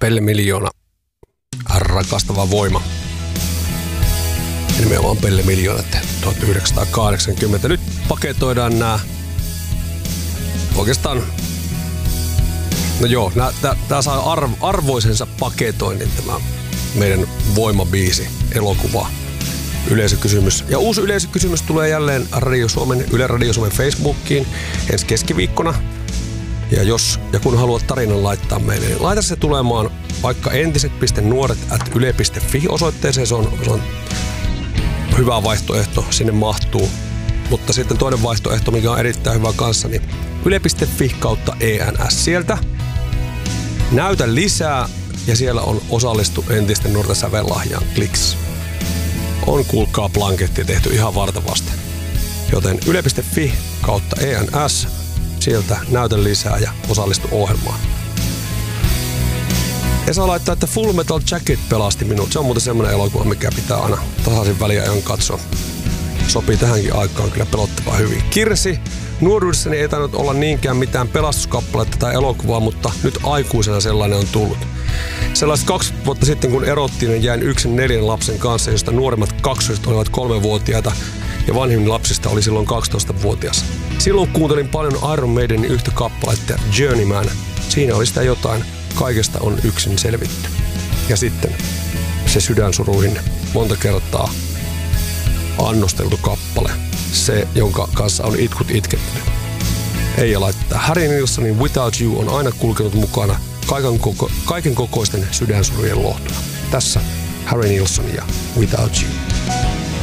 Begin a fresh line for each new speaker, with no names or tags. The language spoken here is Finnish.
Pelle Miljoona, rakastava voima. Nimenomaan Pelle Miljoonat 1980. Nyt paketoidaan nämä oikeastaan, no joo, tää saa arvoisensa paketoinnin tämä meidän voimabiisi, elokuva, yleisökysymys. Ja uusi yleisökysymys tulee jälleen Yle Radio Suomen Facebookiin ensi keskiviikkona. Ja jos ja kun haluat tarinan laittaa meille, niin laita se tulemaan vaikka entiset.nuoret@yle.fi osoitteeseen. Se on hyvä vaihtoehto, sinne mahtuu. Mutta sitten toinen vaihtoehto, mikä on erittäin hyvä kanssa, niin yle.fi/ENS. Sieltä näytä lisää ja siellä on osallistu entisten nuorten sävellahjaan kliks. On kuulkaa blanketti tehty ihan vartavasti. Joten yle.fi/ENS. Sieltä näytä lisää ja osallistu ohjelmaan. Esa laittaa, että Full Metal Jacket pelasti minut. Se on muuten semmoinen elokuva, mikä pitää aina tasaisin väliajoin katsoa. Sopii tähänkin aikaan kyllä pelottavaa hyvin. Kirsi, nuoruudessani ei tainnut olla niinkään mitään pelastuskappaletta tai elokuvaa, mutta nyt aikuisena sellainen on tullut. Sellaiset 20 vuotta sitten, kun erottiin, niin jäin yksin 4 lapsen kanssa, josta nuoremmat kaksoset olivat 3-vuotiaita ja vanhimmin lapsista oli silloin 12-vuotias. Silloin kuuntelin paljon Iron Maidenin yhtä kappaletta Journeyman. Siinä oli sitä jotain. Kaikesta on yksin selvitty. Ja sitten se sydänsuruihin monta kertaa annosteltu kappale. Se, jonka kanssa on itkut itketty. Eija laittaa. Harry Nilssonin Without You on aina kulkenut mukana kaiken kokoisten sydänsurujen lohtuna. Tässä Harry Nilsson ja Without You.